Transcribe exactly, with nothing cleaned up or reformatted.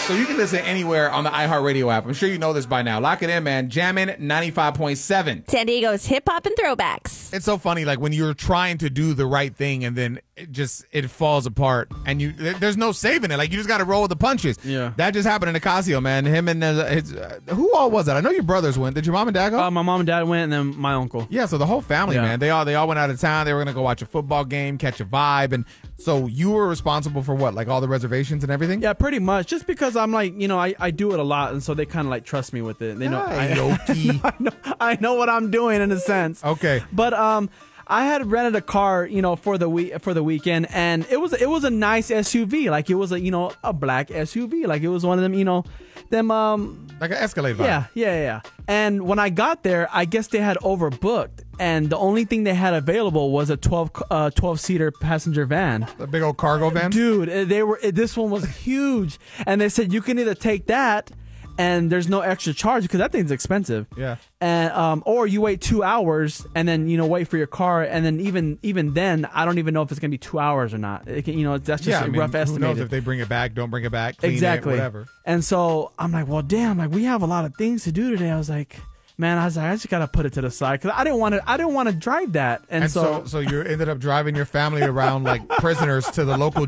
So you can listen anywhere on the iHeartRadio app. I'm sure you know this by now. Lock it in, man. Jammin' ninety-five point seven. San Diego's hip hop and throwbacks. It's so funny, like when you're trying to do the right thing and then it just it falls apart, and you there's no saving it. Like you just got to roll with the punches. Yeah, that just happened in Ocasio, man. Him and uh, his uh, who all was that? I know your brothers went. Did your mom and dad go? Uh, my mom and dad went, and then my uncle. Yeah, so the whole family, Yeah. man. They all they all went out of town. They were gonna go watch a football game, catch a vibe, and so you were responsible for what, like all the reservations and everything? Yeah, pretty much. Just because I'm like, you know, I, I do it a lot, and so they kind of like trust me with it. They know I, I know I know what I'm doing in a sense. Okay, but um. I had rented a car, you know, for the week for the weekend, and it was it was a nice S U V, like it was a you know a black S U V, like it was one of them, you know, them um like an Escalade vibe. Yeah, yeah, yeah. And when I got there, I guess they had overbooked, and the only thing they had available was a twelve uh, twelve seater passenger van, a big old cargo van. Dude, they were this one was huge, and they said you can either take that. And there's no extra charge because that thing's expensive. Yeah. And um, or you wait two hours and then you know wait for your car, and then even even then I don't even know if it's gonna be two hours or not. It can, you know that's just yeah, a I mean, rough estimate. Who knows if they bring it back, don't bring it back, clean exactly. it, whatever. And so I'm like, well, damn, like we have a lot of things to do today. I was like, man, I was like, I just gotta put it to the side because I didn't want to. I didn't want to drive that. And, And so, so, so you ended up driving your family around like prisoners to the local